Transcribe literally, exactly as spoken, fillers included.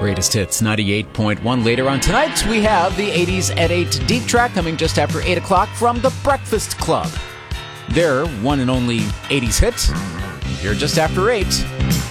Greatest Hits ninety-eight point one. Later on tonight, we have the eighties at eight Deep Track coming just after eight o'clock from The Breakfast Club. Their one and only eighties hit, here just after eight.